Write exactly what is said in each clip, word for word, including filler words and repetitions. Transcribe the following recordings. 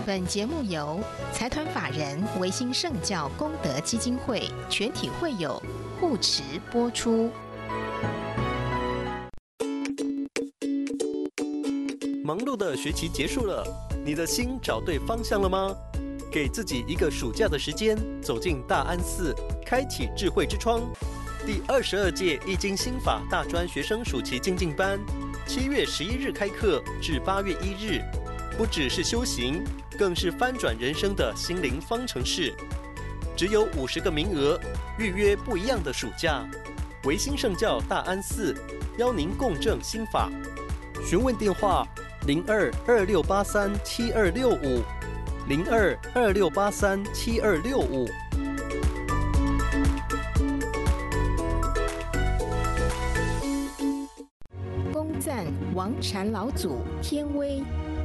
本节目由财团法人维新圣教功德基金会全体会友护持播出。 忙碌的学期结束了，你的心找对方向了吗？给自己一个暑假的时间，走进大安寺，开启智慧之窗。第二十二届易经心法大专学生暑期精进班，七月十一日开课至八月一日，不只是修行，更是翻转人生的心灵方程式。只有五十个名额，预约不一样的暑假。维新圣教大安寺邀您共振心法，询问电话零二二六八三七二六五零二二六八三七二六五。 恭赞王禅老祖天威。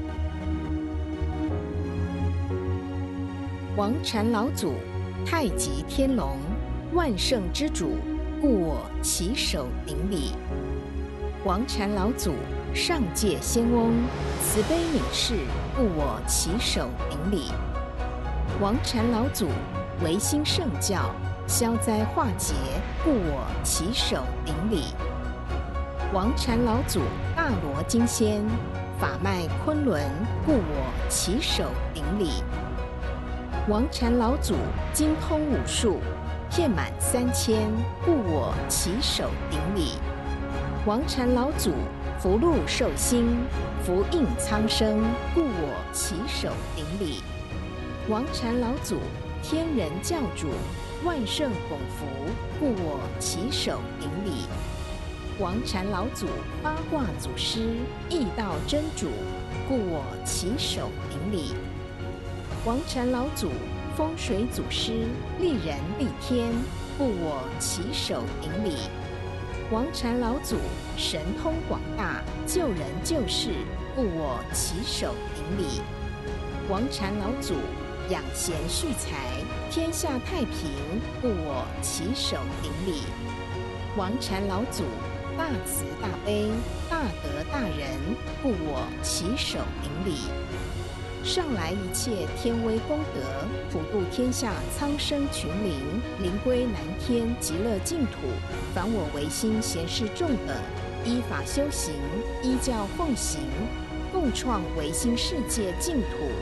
王禅老祖太极天龙，万圣之主，故我起手顶礼。王禅老祖上界仙翁，慈悲悯视，故我起手顶礼。王禅老祖维新圣教，消灾化解，故我起手顶礼。王禅老祖大罗金仙，法脉昆仑，故我起手顶礼。王禅老祖精通武术，遍满三千，故我起手顶礼。王禅老祖福禄寿星，福应苍生，故我起手顶礼。王禅老祖天人教主，万圣拱福，故我起手顶礼。王禅老祖八卦祖师，易道真主，故我起手顶礼。王禅老祖风水祖师，利人利天，故我起手顶礼。王禅老祖神通广大，救人救世，故我起手顶礼。王禅老祖养贤蓄财，天下太平，故我起手顶礼。王禅老祖大慈大悲，大德大仁，故我起手顶礼。上来一切天威功德，普度天下苍生群灵，灵归南天极乐净土。凡我维新贤士众等，依法修行，依教奉行，共创维新世界净土。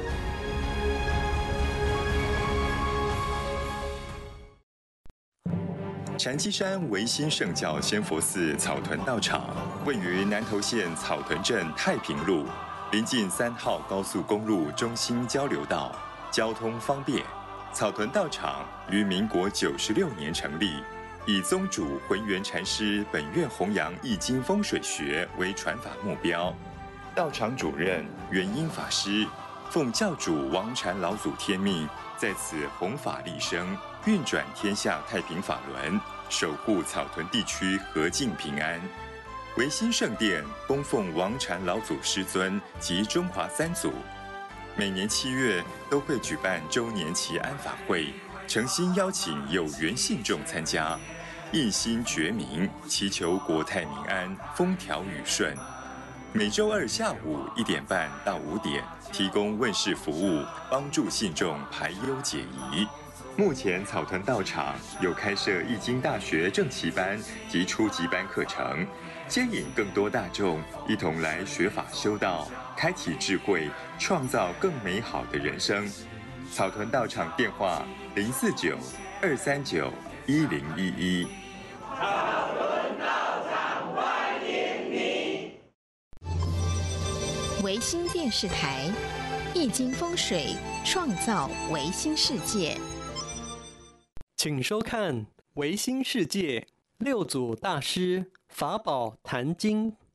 禅七山维新圣教仙佛寺草屯道场位于南投县草屯镇太平路，临近三号高速公路中心交流道，交通方便。草屯道场于民国九十六年成立，以宗主浑元禅师本愿弘扬易经风水学为传法目标。道场主任元英法师奉教主王禅老祖天命，在此弘法利生，运转天下太平法轮，守护草屯地区和静平安。维新圣殿供奉王禅老祖师尊及中华三祖，每年七月都会举办周年祈安法会，诚心邀请有缘信众参加，一心觉明，祈求国泰民安，风调雨顺。每周二下午一点半到五点提供问事服务，帮助信众排忧解疑。目前草屯道场有开设易经大学正期班及初级班课程，接引更多大众一同来学法修道，开启智慧，创造更美好的人生。草屯道场电话零四九二三九一零一一。 草屯道场欢迎你。 维新电视台，易经风水，创造维新世界。 请收看《维新世界》六祖大师法宝坛经。